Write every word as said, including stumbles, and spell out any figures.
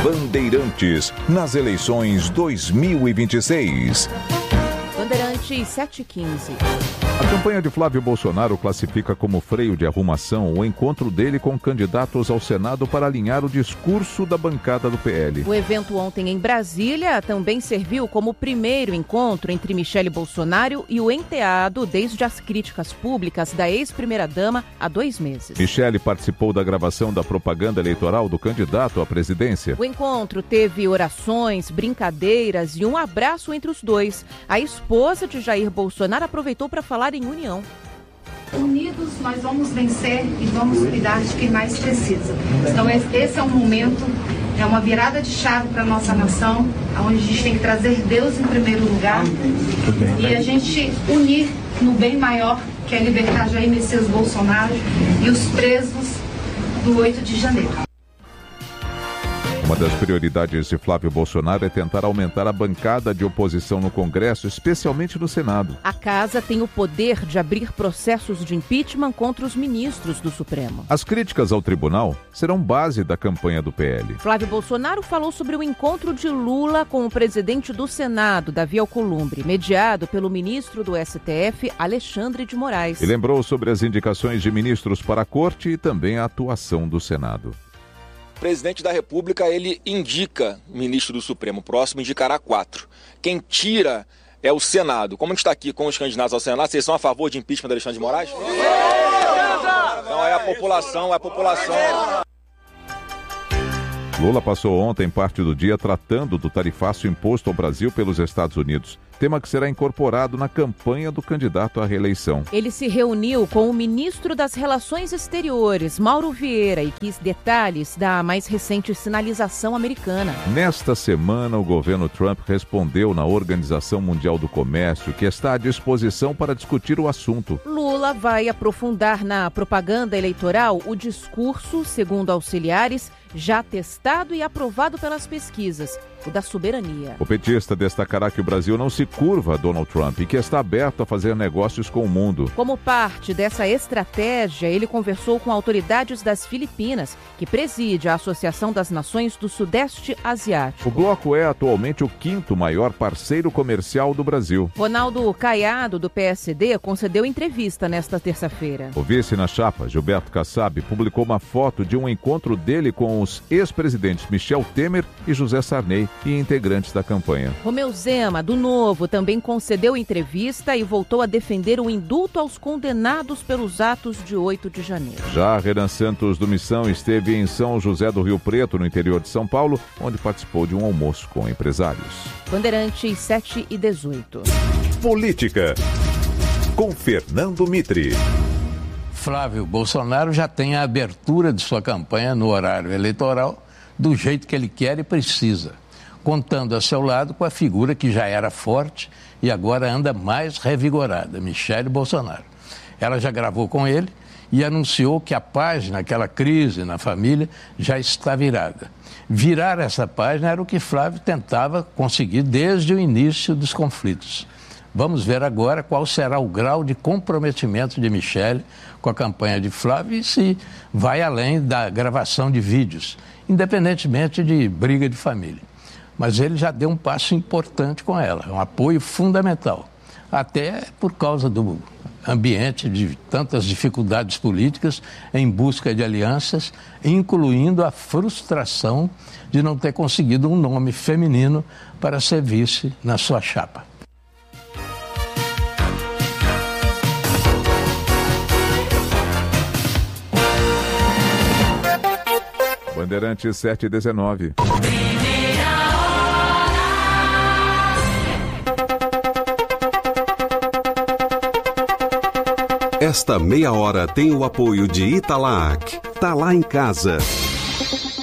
Bandeirantes, nas eleições dois mil e vinte e seis. Bandeirantes sete e quinze. A campanha de Flávio Bolsonaro classifica como freio de arrumação o encontro dele com candidatos ao Senado para alinhar o discurso da bancada do P L. O evento ontem em Brasília também serviu como o primeiro encontro entre Michele Bolsonaro e o enteado desde as críticas públicas da ex-primeira-dama há dois meses. Michele participou da gravação da propaganda eleitoral do candidato à presidência. O encontro teve orações, brincadeiras e um abraço entre os dois. A esposa de Jair Bolsonaro aproveitou para falar em união. Unidos nós vamos vencer e vamos cuidar de quem mais precisa. Então esse é um momento, é uma virada de chave para a nossa nação, onde a gente tem que trazer Deus em primeiro lugar e a gente unir no bem maior, que é libertar Jair Messias Bolsonaro e os presos do oito de janeiro. Uma das prioridades de Flávio Bolsonaro é tentar aumentar a bancada de oposição no Congresso, especialmente no Senado. A casa tem o poder de abrir processos de impeachment contra os ministros do Supremo. As críticas ao tribunal serão base da campanha do P L. Flávio Bolsonaro falou sobre o encontro de Lula com o presidente do Senado, Davi Alcolumbre, mediado pelo ministro do S T F, Alexandre de Moraes. E lembrou sobre as indicações de ministros para a Corte e também a atuação do Senado. O presidente da República, ele indica ministro do Supremo, o próximo indicará quatro. Quem tira é o Senado. Como a gente está aqui com os candidatos ao Senado, vocês são a favor de impeachment do Alexandre de Moraes? Então é a população, é a população. Lula passou ontem parte do dia tratando do tarifaço imposto ao Brasil pelos Estados Unidos, tema que será incorporado na campanha do candidato à reeleição. Ele se reuniu com o ministro das Relações Exteriores, Mauro Vieira, e quis detalhes da mais recente sinalização americana. Nesta semana, o governo Trump respondeu na Organização Mundial do Comércio que está à disposição para discutir o assunto. Lula vai aprofundar na propaganda eleitoral o discurso, segundo auxiliares, já testado e aprovado pelas pesquisas, o da soberania. O petista destacará que o Brasil não se curva a Donald Trump e que está aberto a fazer negócios com o mundo. Como parte dessa estratégia, ele conversou com autoridades das Filipinas, que preside a Associação das Nações do Sudeste Asiático. O bloco é atualmente o quinto maior parceiro comercial do Brasil. Ronaldo Caiado, do P S D, concedeu entrevista nesta terça-feira. O vice na chapa, Gilberto Kassab, publicou uma foto de um encontro dele com os ex-presidentes Michel Temer e José Sarney e integrantes da campanha. Romeu Zema, do Novo, também concedeu entrevista e voltou a defender o indulto aos condenados pelos atos de oito de janeiro. Já Renan Santos, do Missão, esteve em São José do Rio Preto, no interior de São Paulo, onde participou de um almoço com empresários. Bandeirantes sete e dezoito. Política, com Fernando Mitre. Flávio Bolsonaro já tem a abertura de sua campanha no horário eleitoral do jeito que ele quer e precisa, contando a seu lado com a figura que já era forte e agora anda mais revigorada, Michele Bolsonaro. Ela já gravou com ele e anunciou que a página, aquela crise na família, já está virada. Virar essa página era o que Flávio tentava conseguir desde o início dos conflitos. Vamos ver agora qual será o grau de comprometimento de Michele com a campanha de Flávio e se vai além da gravação de vídeos, independentemente de briga de família. Mas ele já deu um passo importante com ela, um apoio fundamental, até por causa do ambiente de tantas dificuldades políticas em busca de alianças, incluindo a frustração de não ter conseguido um nome feminino para ser vice na sua chapa. Bandeirantes sete e dezenove. Esta meia hora tem o apoio de Italac. Tá lá em casa.